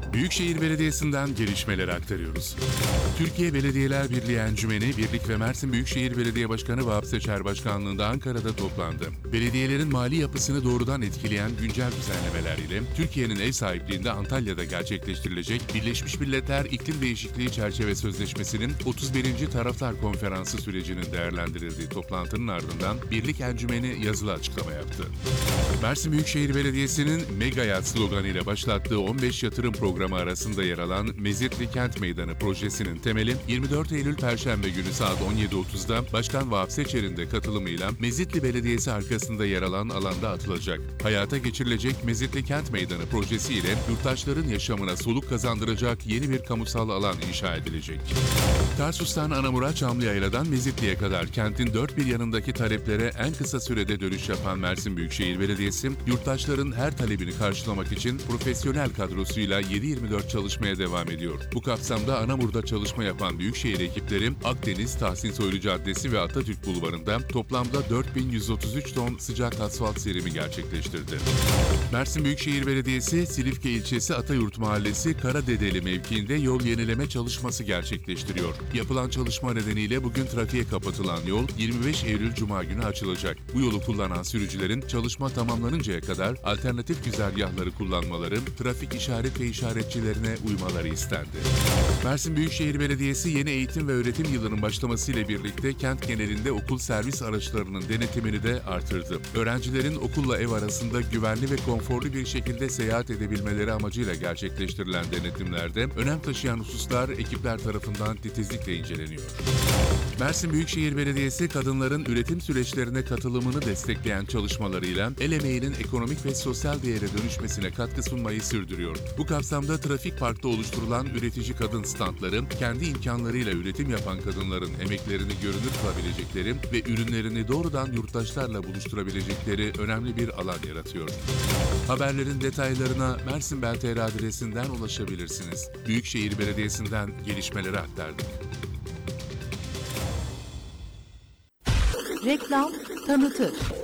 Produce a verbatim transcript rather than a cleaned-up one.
Büyükşehir Belediyesi'nden gelişmeleri aktarıyoruz. Türkiye Belediyeler Birliği Encümeni, Birlik ve Mersin Büyükşehir Belediye Başkanı Vahap Seçer Başkanlığı'nda Ankara'da toplandı. Belediyelerin mali yapısını doğrudan etkileyen güncel düzenlemeler ile Türkiye'nin ev sahipliğinde Antalya'da gerçekleştirilecek Birleşmiş Milletler İklim Değişikliği Çerçeve Sözleşmesi'nin otuz birinci Taraftar Konferansı sürecinin değerlendirildiği toplantının ardından Birlik Encümeni yazılı açıklama yaptı. Mersin Büyükşehir Belediyesi'nin Megayat sloganıyla başlattığı on beş yatırım programı arasında yer alan Mezitli Kent Meydanı projesinin temeli yirmi dört Eylül Perşembe günü saat on yedi otuzda Başkan Vahap Seçer'in de katılımıyla Mezitli Belediyesi arkasında yer alan alanda atılacak. Hayata geçirilecek Mezitli Kent Meydanı projesi ile yurttaşların yaşamına soluk kazandıracak yeni bir kamusal alan inşa edilecek. Tarsus'tan Anamur'a Çamlıyayla'dan Mezitli'ye kadar kentin dört bir yanındaki taleplere en kısa sürede dönüş yapan Mersin Büyükşehir Belediyesi, yurttaşların her talebini karşılamak için profesyonel kadrosuyla yedi yirmi dört çalışmaya devam ediyor. Bu kapsamda Anamur'da çalışma yapan Büyükşehir ekipleri Akdeniz, Tahsin Soylu Caddesi ve Atatürk Bulvarı'nda toplamda dört bin yüz otuz üç ton sıcak asfalt serimi gerçekleştirdi. Mersin Büyükşehir Belediyesi, Silifke ilçesi Atayurt Mahallesi Karadedeli mevkiinde yol yenileme çalışması gerçekleştiriyor. Yapılan çalışma nedeniyle bugün trafiğe kapatılan yol yirmi beş Eylül Cuma günü açılacak. Bu yolu kullanan sürücülerin çalışma tamamlanıncaya kadar alternatif güzergahları kullanmaları, trafik işaret ve işaretçilerine uymaları istendi. Mersin Büyükşehir Belediyesi yeni eğitim ve öğretim yılının başlamasıyla birlikte kent genelinde okul servis araçlarının denetimini de artırdı. Öğrencilerin okulla ev arasında güvenli ve konforlu bir şekilde seyahat edebilmeleri amacıyla gerçekleştirilen denetimlerde önem taşıyan hususlar ekipler tarafından titizlikle inceleniyor. Mersin Büyükşehir Belediyesi kadınların üretim süreçlerine katılımını destekleyen çalışmalarıyla el emeğinin ekonomik ve sosyal değere dönüşmesine katkı sunmayı sürdürüyor. Bu kapsamda Trafik Park'ta oluşturulan üretici kadın standları, kendi imkanlarıyla üretim yapan kadınların emeklerini görünür kılabilecekleri ve ürünlerini doğrudan yurttaşlarla buluşturabilecekleri önemli bir alan yaratıyor. Haberlerin detaylarına Mersin Bel T R adresinden ulaşabilirsiniz. Büyükşehir Belediyesi'nden gelişmeleri aktardık. Reklam tanıtır.